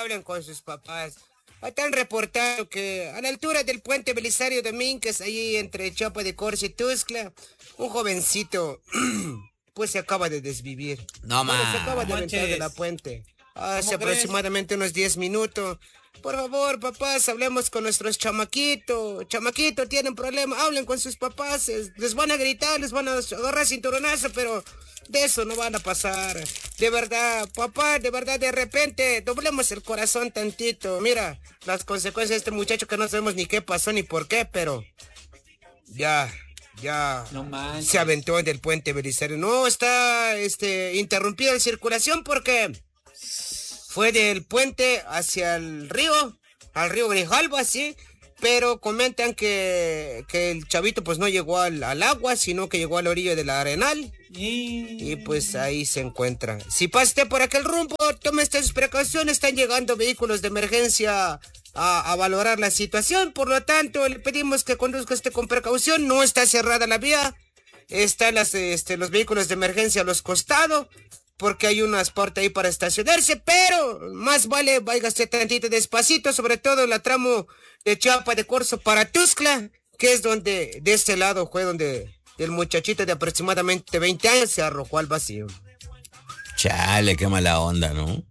hablen con sus papás. Están reportando que a la altura del puente Belisario Domínguez, ahí entre Chiapa de Corzo y Tuxtla, un jovencito pues se acaba de desvivir. No Se acaba de aventar de manches. la puente hace ¿Cómo crees? aproximadamente unos 10 minutos. Por favor, papás, hablemos con nuestros chamaquitos. Chamaquitos tienen problemas, hablen con sus papás. Les van a gritar, les van a agarrar cinturonazo, pero de eso no van a pasar. De verdad, papá, de verdad, de repente, doblemos el corazón tantito. Mira, las consecuencias de este muchacho que no sabemos ni qué pasó ni por qué, pero ya No manches. se aventó del puente Belisario. No, está interrumpida la circulación porque fue del puente hacia el río, al río Grijalba, sí, pero comentan que el chavito pues no llegó al agua, sino que llegó a la orilla del Arenal. Y pues ahí se encuentra. Si pasaste por aquel rumbo, tome estas precauciones, están llegando vehículos de emergencia a valorar la situación, por lo tanto le pedimos que conduzca con precaución, no está cerrada la vía, están los vehículos de emergencia a los costados, porque hay unas puertas ahí para estacionarse, pero más vale váyase tantito despacito, sobre todo en la tramo de Chiapa de Corzo para Tuxtla, que es donde, de este lado fue donde el muchachito de aproximadamente 20 años se arrojó al vacío. Chale, qué mala onda, ¿no?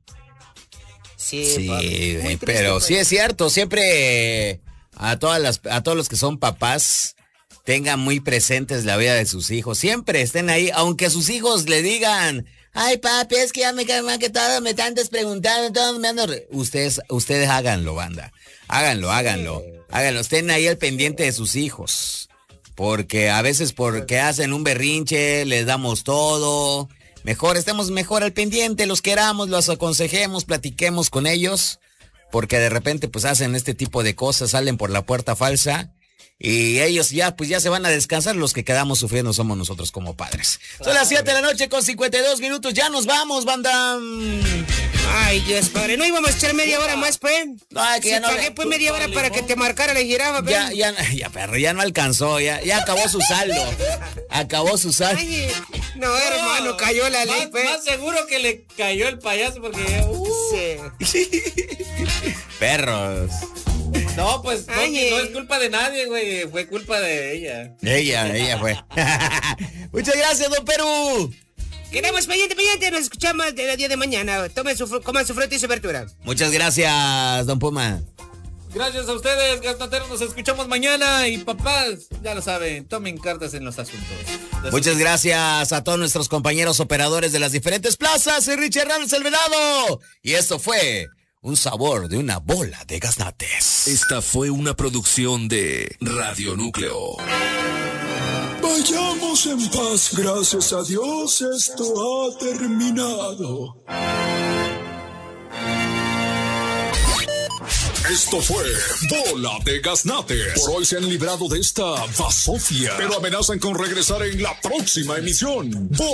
Sí, papi, pero sí es cierto, siempre a todos los que son papás tengan muy presentes la vida de sus hijos, siempre estén ahí, aunque sus hijos le digan, ay papi, es que ya me cae mal que todo me están preguntando, todo me ando... Ustedes háganlo, banda, háganlo, estén ahí al pendiente de sus hijos, porque a veces porque hacen un berrinche, les damos todo... Estemos mejor al pendiente, los queramos, los aconsejemos, platiquemos con ellos, porque de repente pues hacen este tipo de cosas, salen por la puerta falsa y ellos ya se van a descansar, los que quedamos sufriendo somos nosotros como padres. Son las 7 de la noche con 52 minutos, ya nos vamos, banda. Ay, Dios, padre, ¿no íbamos a echar media hora más, pues? No, que ya no... pagué pues media hora para que te marcara la jirafa, pues. Ya, perro, ya no alcanzó, ya acabó su saldo. Ay, no, hermano, cayó la ley, pues. Más seguro que le cayó el payaso porque... Sí. Perros. No, pues no es culpa de nadie, güey. Fue culpa de ella. Ella fue. Muchas gracias, don Perú. Quedamos pendiente, nos escuchamos el día de mañana. Coman su fruta y su verdura. Muchas gracias, don Puma. Gracias a ustedes, gasnateros. Nos escuchamos mañana. Y papás, ya lo saben, tomen cartas en los asuntos. Muchas gracias a todos nuestros compañeros operadores de las diferentes plazas. Soy Richard Hernández el Venado. Y esto fue un sabor de una bola de gaznates. Esta fue una producción de Radio Núcleo. Vayamos en paz, gracias a Dios, esto ha terminado. Esto fue Bola de Gaznates. Por hoy se han librado de esta basofia, pero amenazan con regresar en la próxima emisión.